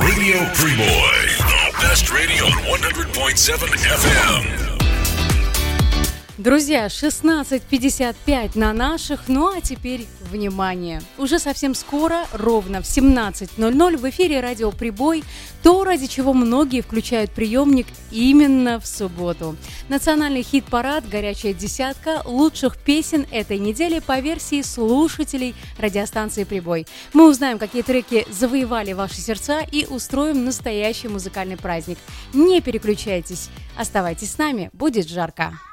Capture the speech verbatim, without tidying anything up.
Radio Primoy, the best radio on one hundred point seven эф эм. Друзья, шестнадцать пятьдесят пять на наших, ну а теперь внимание. Уже совсем скоро, ровно в семнадцать ноль ноль в эфире радио «Прибой», то, ради чего многие включают приемник именно в субботу. Национальный хит-парад «Горячая десятка» лучших песен этой недели по версии слушателей радиостанции «Прибой». Мы узнаем, какие треки завоевали ваши сердца и устроим настоящий музыкальный праздник. Не переключайтесь, оставайтесь с нами, будет жарко.